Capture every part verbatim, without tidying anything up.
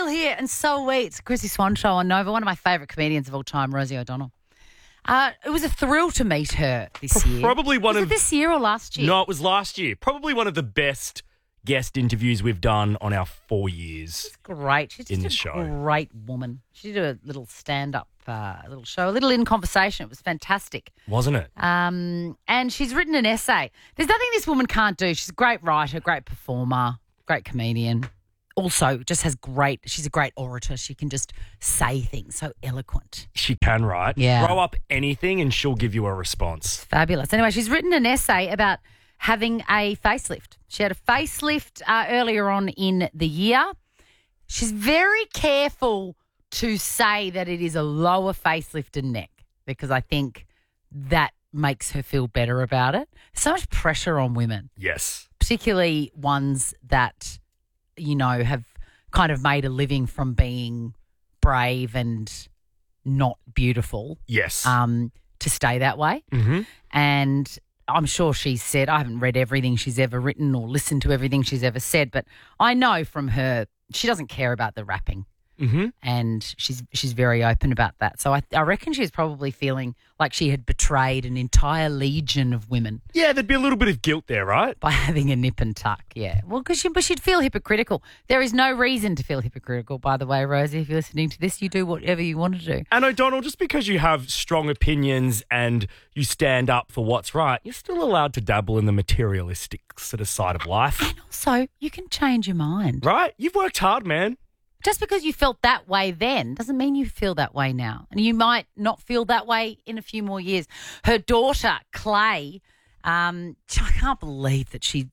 still here, and so are we. It's the Chrissy Swan Show on Nova, one of my favourite comedians of all time, Rosie O'Donnell. Uh, it was a thrill to meet her this year. Probably one was of it this year or last year? No, it was last year. Probably one of the best guest interviews we've done on our four years. She's great. She's just in a this show. great woman. She did a little stand-up, uh, a little show, a little in conversation. It was fantastic. Wasn't it? Um, and she's written an essay. There's nothing this woman can't do. She's a great writer, great performer, great comedian. Also, just has great, she's a great orator. She can just say things so eloquent. She can, right? Yeah. Throw up anything and she'll give you a response. Fabulous. Anyway, she's written an essay about having a facelift. She had a facelift uh, earlier on in the year. She's very careful to say that it is a lower facelift and neck because I think that makes her feel better about it. So much pressure on women, Yes. particularly ones that, you know, have kind of made a living from being brave and not beautiful, Yes. um, to stay that way. mm-hmm. And I'm sure she said, I haven't read everything she's ever written or listened to everything she's ever said, but I know from her, she doesn't care about the rapping. Mm-hmm. And she's she's very open about that. So I, I reckon she's probably feeling like she had betrayed an entire legion of women Yeah, there'd be a little bit of guilt there, right? by having a nip and tuck. Yeah. Well, because she, but she'd feel hypocritical. There is no reason to feel hypocritical, by the way, Rosie. If you're listening to this, you do whatever you want to do. And O'Donnell, just because you have strong opinions and you stand up for what's right, you're still allowed to dabble in the materialistic sort of side of life, And also, you can change your mind. right? You've worked hard, man. Just because you felt that way then doesn't mean you feel that way now. And you might not feel that way in a few more years. Her daughter, Clay, um, I can't believe that she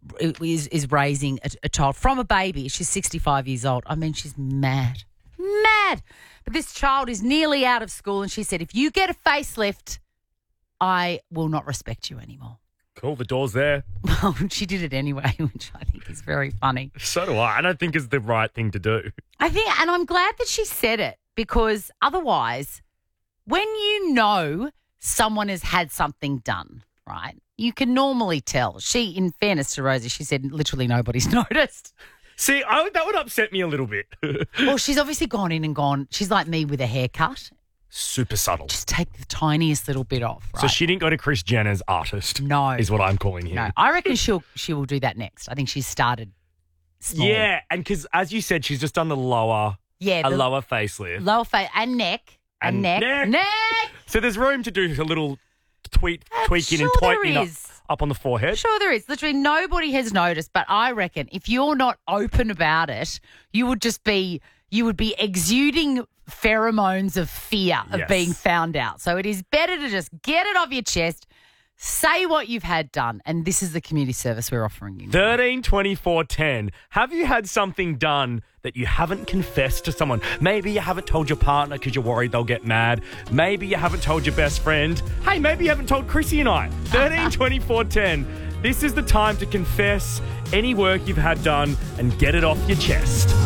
is, is raising a, a child from a baby. She's sixty-five years old. I mean, she's mad. Mad. But this child is nearly out of school and she said, if you get a facelift, I will not respect you anymore. Cool, the door's there. Well, she did it anyway, which I think is very funny. So do I. I don't think it's the right thing to do. I think, and I'm glad that she said it because otherwise, when you know someone has had something done, right, you can normally tell. She, in fairness to Rosie, she said literally nobody's noticed. See, I, that would upset me a little bit. Well, she's obviously gone in and gone, she's like me with a haircut. Super subtle. Just take the tiniest little bit off, right? So she didn't go to Kris Jenner's artist. No. Is what I'm calling here. No, I reckon she'll she will do that next. I think she's started small. Yeah, and because as you said, she's just done the lower, Yeah, a the lower facelift. lower face and neck. And, And neck. neck. Neck. So there's room to do a little tweet, I'm tweaking and sure there tweeting up, is. up on the forehead. Sure there is. Literally nobody has noticed, but I reckon if you're not open about it, you would just be you would be exuding pheromones of fear of Yes. being found out. So it is better to just get it off your chest, say what you've had done, and this is the community service we're offering you. thirteen twenty-four ten. Have you had something done that you haven't confessed to someone? Maybe you haven't told your partner because you're worried they'll get mad. Maybe you haven't told your best friend. Hey, maybe you haven't told Chrissy and I. thirteen twenty-four ten. This is the time to confess any work you've had done and get it off your chest.